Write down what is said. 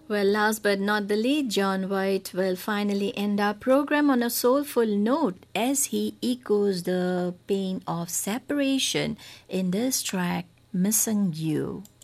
Well, last but not the least, John White will finally end our program on a soulful note as he echoes the pain of separation in this track, Missing You.